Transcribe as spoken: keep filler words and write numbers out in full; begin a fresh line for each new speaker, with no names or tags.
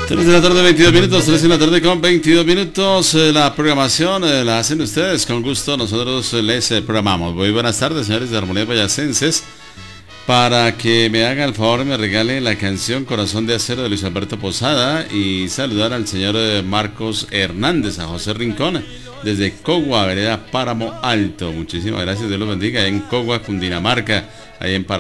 tres de la tarde, veintidós minutos, tres de la tarde con veintidós minutos. Eh, la programación eh, la hacen ustedes, con gusto nosotros les eh, programamos. Muy buenas tardes, señores de Armonía Boyacenses. Para que me haga el favor, me regale la canción Corazón de Acero de Luis Alberto Posada y saludar al señor eh, Marcos Hernández, a José Rincón, desde Cogua, vereda Páramo Alto. Muchísimas gracias, Dios los bendiga, en Cogua, Cundinamarca, ahí en Páramo.